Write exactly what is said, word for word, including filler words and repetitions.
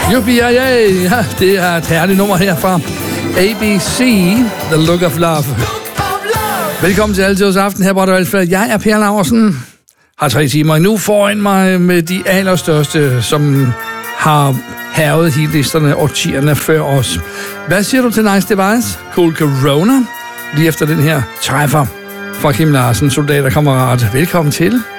Yuppie, ja, ja, det er et herligt nummer her fra A B C, The Look of Love. Velkommen til Altidets Aften her på Radio Alfa. Jeg er Per Laursen, har tre timer nu foran mig med de allerstørste, som har hærget hitlisterne årtierne før os. Hvad siger du til Nice Device? Cool Corona? Lige efter den her træffer fra Kim Larsen, soldaterkammerat. Velkommen til.